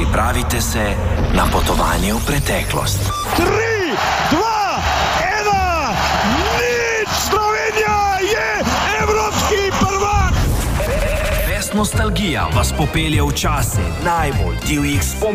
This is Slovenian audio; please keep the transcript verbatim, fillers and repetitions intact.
Pripravite se na potovanje v preteklost. Tri, dva, ena, nič! Slovenija je evropski prvak! Fest Nostalgija vas popelje v čase najbolj divjih spominov.